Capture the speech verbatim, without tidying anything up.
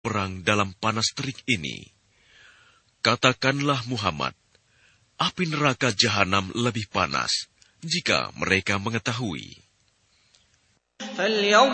perang dalam panas terik ini. Katakanlah Muhammad, api neraka jahanam lebih panas jika mereka mengetahui.